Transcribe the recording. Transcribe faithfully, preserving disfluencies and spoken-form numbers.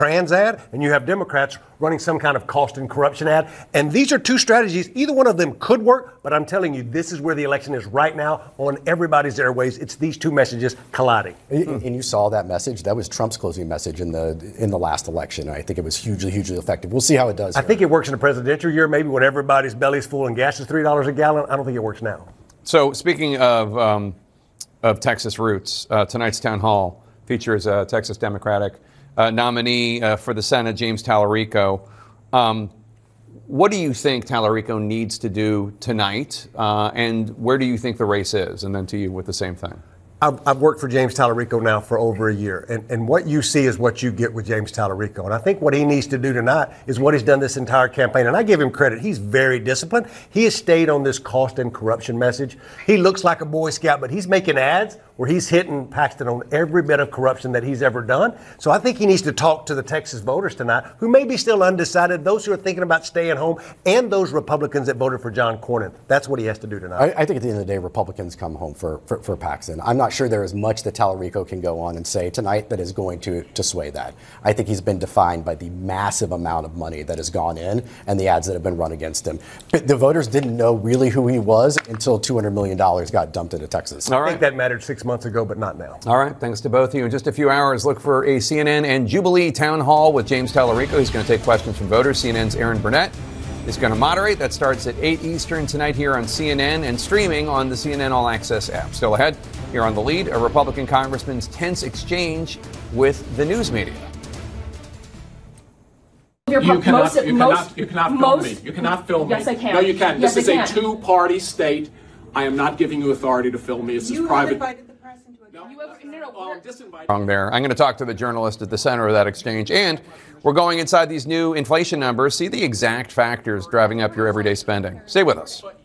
trans ad, and you have Democrats running some kind of cost and corruption ad. And these are two strategies. Either one of them could work, but I'm telling you, this is where the election is right now on everybody's airways. It's these two messages colliding. And, and you saw that message. That was Trump's closing message in the in the last election. I think it was hugely, hugely effective. We'll see how it does. I here. think it works in a presidential year, maybe when everybody's belly's full and gas is three dollars a gallon. I don't think it works now. So speaking of um, of Texas roots, uh, tonight's town hall features a Texas Democratic Uh, nominee uh, for the Senate, James Tallarico. Um, what do you think Tallarico needs to do tonight, uh, and where do you think the race is? And then to you with the same thing. I've, I've worked for James Tallarico now for over a year, and, and what you see is what you get with James Tallarico. And I think what he needs to do tonight is what he's done this entire campaign. And I give him credit. He's very disciplined. He has stayed on this cost and corruption message. He looks like a Boy Scout, but he's making ads where he's hitting Paxton on every bit of corruption that he's ever done. So I think he needs to talk to the Texas voters tonight who may be still undecided, those who are thinking about staying home, and those Republicans that voted for John Cornyn. That's what he has to do tonight. I, I think at the end of the day, Republicans come home for, for, for Paxton. I'm not sure there is much that Tallarico can go on and say tonight that is going to, to sway that. I think he's been defined by the massive amount of money that has gone in and the ads that have been run against him. But the voters didn't know really who he was until two hundred million dollars got dumped into Texas. All right. I think that mattered six months ago, but not now. All right. Thanks to both of you. In just a few hours, look for a C N N and Jubilee town hall with James Tallarico. He's going to take questions from voters. C N N's Aaron Burnett is going to moderate. That starts at eight Eastern tonight here on C N N and streaming on the C N N All Access app. Still ahead, here on The Lead, a Republican congressman's tense exchange with the news media. You cannot, most, you, most, cannot, you cannot film most, me. You cannot film yes, me. I can. No, you can. Yes, This I is can. a two-party state. I am not giving you authority to film me. This You is private. have invited the press into a No, You have- no, no, oh, we're- I'm disinvited. Wrong there. I'm going to talk to the journalist at the center of that exchange. And we're going inside these new inflation numbers, see the exact factors driving up your everyday spending. Stay with us.